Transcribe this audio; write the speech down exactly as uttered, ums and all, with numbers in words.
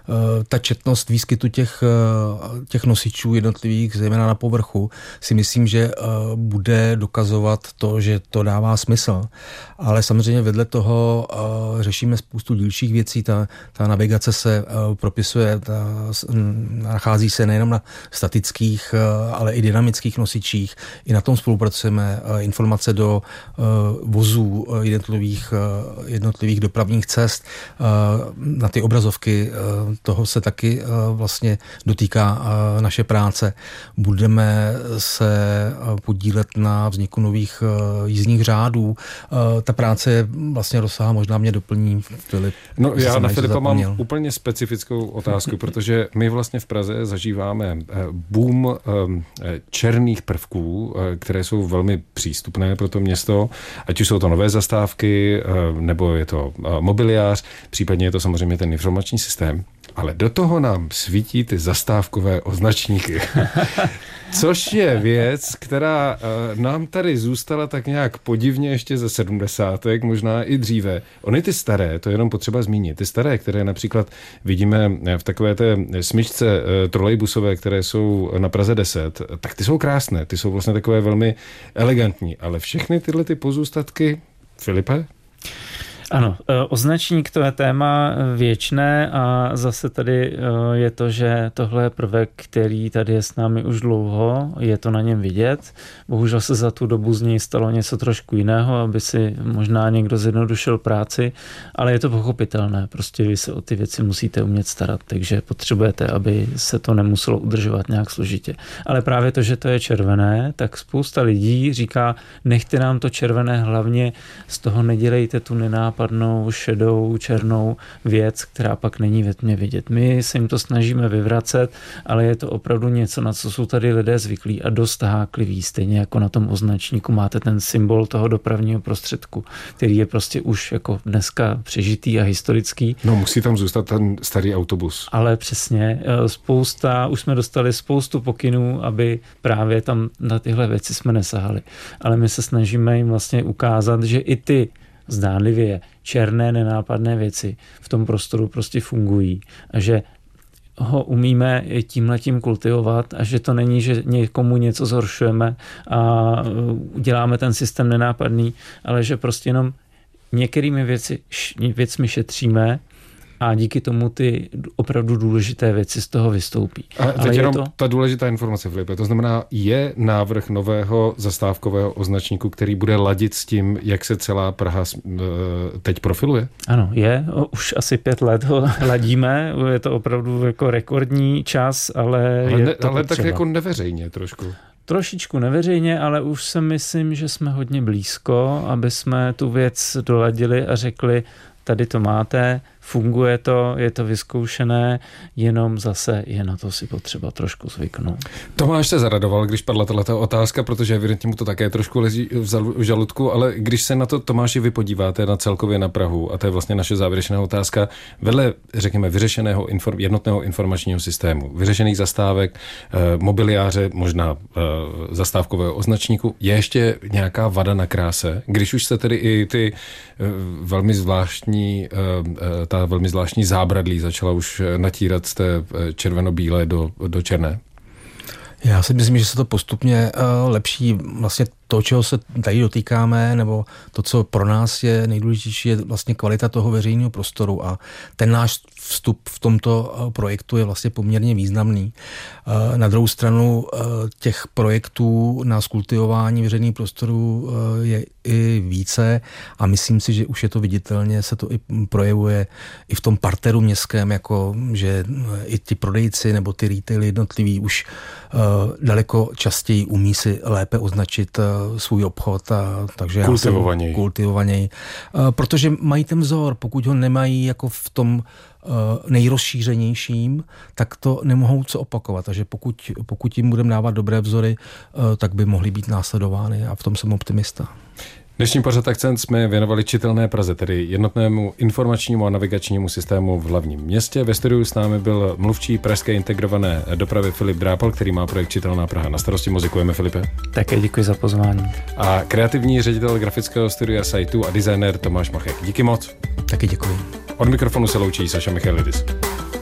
ta četnost výskytu těch, těch nosičů jednotlivých, zejména na povrchu, si myslím, že bude dokazovat to, že to dává smysl. Ale samozřejmě vedle toho řešíme spoustu dílčích věcí. Ta, ta navigace se propisuje, ta, nachází se nejenom na statických, ale i dynamických nosičích. I na tom spolupracujeme. Informace do vozů jednotlivých, jednotlivých dopravních cest, na ty obrazovky, toho se taky vlastně dotýká naše práce. Budeme se podílet na vzniku nových jízdních řádů. Ta práce vlastně rozsáhá, možná mě doplní Filip. No já na Filipa mám úplně specifickou otázku, protože my vlastně v Praze zažíváme boom černých prvků, které jsou velmi přístupné pro to město, ať už jsou to nové zastávky, nebo je to mobiliář, případně je to samozřejmě ten informační systém. Ale do toho nám svítí ty zastávkové označníky. Což je věc, která nám tady zůstala tak nějak podivně ještě ze sedmdesátek, možná i dříve. Ony ty staré, to je jenom potřeba zmínit, ty staré, které například vidíme v takové té smyčce trolejbusové, které jsou na Praze deset, tak ty jsou krásné, ty jsou vlastně takové velmi elegantní, ale všechny tyhle ty pozůstatky, Filipe? Ano, označník to je téma věčné a zase tady je to, že tohle je prvek, který tady je s námi už dlouho, je to na něm vidět. Bohužel se za tu dobu z něj stalo něco trošku jiného, aby si možná někdo zjednodušil práci, ale je to pochopitelné. Prostě vy se o ty věci musíte umět starat, takže potřebujete, aby se to nemuselo udržovat nějak složitě. Ale právě to, že to je červené, tak spousta lidí říká, nechte nám to červené, hlavně z toho nedělejte tu nenápadnou šedou, černou věc, která pak není ve tmě vidět. My se jim to snažíme vyvracet, ale je to opravdu něco, na co jsou tady lidé zvyklí a dost hákliví. Stejně jako na tom označníku máte ten symbol toho dopravního prostředku, který je prostě už jako dneska přežitý a historický. No musí tam zůstat ten starý autobus. Ale přesně, spousta, už jsme dostali spoustu pokynů, aby právě tam na tyhle věci jsme nesahali. Ale my se snažíme jim vlastně ukázat, že i ty zdánlivě černé, nenápadné věci v tom prostoru prostě fungují a že ho umíme tímhletím kultivovat a že to není, že někomu něco zhoršujeme a děláme ten systém nenápadný, ale že prostě jenom některými věci, věcmi šetříme a díky tomu ty opravdu důležité věci z toho vystoupí. A teď ale jenom to... ta důležitá informace, Filipe, to znamená, je návrh nového zastávkového označníku, který bude ladit s tím, jak se celá Praha teď profiluje? Ano, je. Už asi pět let ho ladíme. Je to opravdu jako rekordní čas, ale, ale je ne, to ale potřeba. Tak jako neveřejně trošku. Trošičku neveřejně, ale už si myslím, že jsme hodně blízko, aby jsme tu věc doladili a řekli, tady to máte, funguje to, je to vyzkoušené, jenom zase je na to si potřeba trošku zvyknout. Tomáš se zaradoval, když padla tato otázka, protože evidentně mu to také trošku leží v žaludku, ale když se na to, Tomáši, vy podíváte na celkově na Prahu, a to je vlastně naše závěrečná otázka, vedle, řekněme, vyřešeného inform, jednotného informačního systému, vyřešených zastávek, eh, mobiliáře, možná eh, zastávkového označníku, je ještě nějaká vada na kráse, když už se tedy i ty eh, velmi zvláštní eh, ta velmi zvláštní zábradlí začala už natírat z té červeno-bílé do, do černé? Já si myslím, že se to postupně uh, lepší. Vlastně to, čeho se tady dotýkáme, nebo to, co pro nás je nejdůležitější, je vlastně kvalita toho veřejného prostoru a ten náš vstup v tomto projektu je vlastně poměrně významný. Uh, na druhou stranu uh, těch projektů na skultivování veřejného prostoru uh, je i více a myslím si, že už je to viditelně, se to i projevuje i v tom parteru městském, jako že i ti prodejci nebo ty retaily jednotliví už uh, daleko častěji umí si lépe označit uh, svůj obchod. A, takže kultivovaněji. Já kultivovaněji. Uh, protože mají ten vzor, pokud ho nemají jako v tom uh, nejrozšířenějším, tak to nemohou co opakovat. Takže pokud, pokud jim budeme dávat dobré vzory, uh, tak by mohly být následovány a v tom jsem optimista. Dnešní pořad Akcent jsme věnovali čitelné Praze, tedy jednotnému informačnímu a navigačnímu systému v hlavním městě. Ve studiu s námi byl mluvčí pražské integrované dopravy Filip Drápal, který má projekt Čitelná Praha na starosti. Moc děkujeme, Filipe. Také děkuji za pozvání. A kreativní ředitel grafického studia Sajtu a designér Tomáš Machek. Díky moc. Taky děkuji. Od mikrofonu se loučí Saša Michailidis.